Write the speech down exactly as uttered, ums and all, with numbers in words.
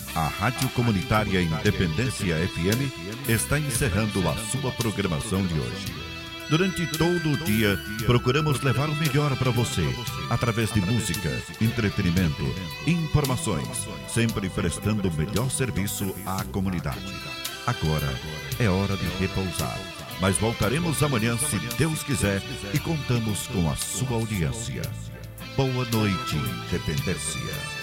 A Rádio Comunitária Independência F M está encerrando a sua programação de hoje. Durante todo o dia, procuramos levar o melhor para você, através de música, entretenimento, informações, sempre prestando o melhor serviço à comunidade. Agora é hora de repousar, mas voltaremos amanhã, se Deus quiser, e contamos com a sua audiência. Boa noite, Independência.